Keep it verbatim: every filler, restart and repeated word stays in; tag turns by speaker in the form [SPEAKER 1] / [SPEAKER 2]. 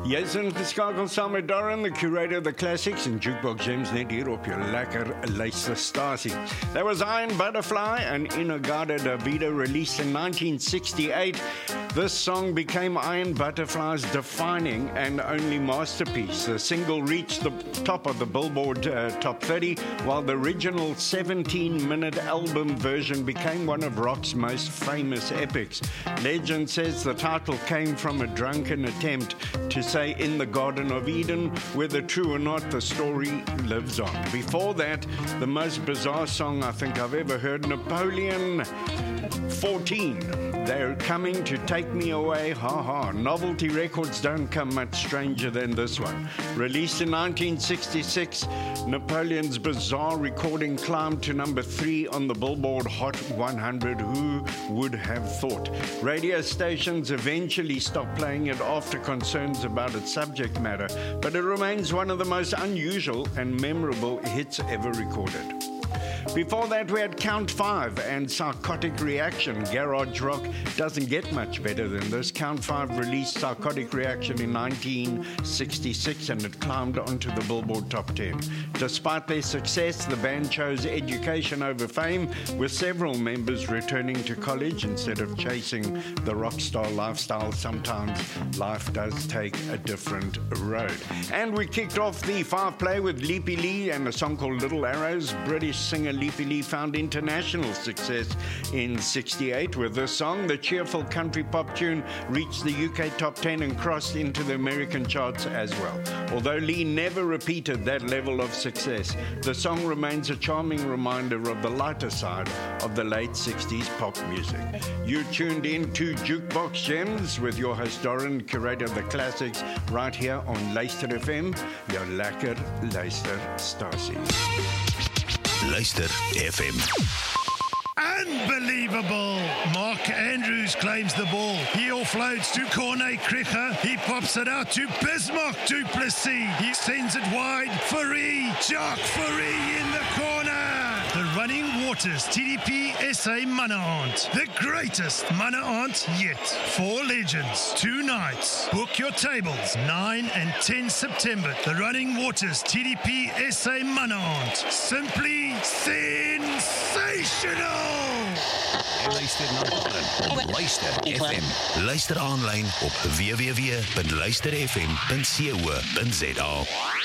[SPEAKER 1] Jy's ingeskakel saam met Darren, the curator of the classics and Jukebox Gems net hier op jou lekker luisterstasie. There was Iron Butterfly and Inagada Davida released in nineteen sixty-eight. This song became Iron Butterfly's defining and only masterpiece. The single reached the top of the Billboard uh, Top thirty, while the original seventeen-minute album version became one of rock's most famous epics. Legend says the title came from a drunken attempt to say in the Garden of Eden, whether true or not, the story lives on. Before that, the most bizarre song I think I've ever heard, Napoleon fourteen. They're coming to take me away, ha ha. Novelty records don't come much stranger than this one. Released in nineteen sixty-six, Napoleon's bizarre recording climbed to number three on the Billboard Hot one hundred. Who would have thought? Radio stations eventually stopped playing it after concerns about its subject matter, but it remains one of the most unusual and memorable hits ever recorded. Before that, we had Count Five and Psychotic Reaction. Garage rock doesn't get much better than this. Count Five released Psychotic Reaction in nineteen sixty-six and it climbed onto the Billboard Top ten. Despite their success, the band chose education over fame, with several members returning to college instead of chasing the rock star lifestyle. Sometimes life does take a different road. And we kicked off the five play with Leapy Lee and a song called Little Arrows. British singer Leapy Lee found international success in sixty-eight with this song. The cheerful country pop tune reached the U K top ten and crossed into the American charts as well. Although Lee never repeated that level of success, the song remains a charming reminder of the lighter side of the late sixties pop music. You tuned in to Jukebox Gems with your host Darren, curator of the classics, right here on Luister F M, your lekker luisterstasie.
[SPEAKER 2] Luister F M.
[SPEAKER 3] Unbelievable! Mark Andrews claims the ball. He offloads to Corne Krige. He pops it out to Bismarck du Plessis. He sends it wide. Fourie, Jacques Fourie in the corner. The Running Waters T D P S A Manna Aunt. The greatest Manna Aunt yet. Four legends, two nights. Book your tables. nine and ten September. The Running Waters T D P S A Manna Aunt. Simply sensational!
[SPEAKER 2] Luister na Darren op Luister F M. Luister aanlyn op w w w punt luister f m punt co punt za.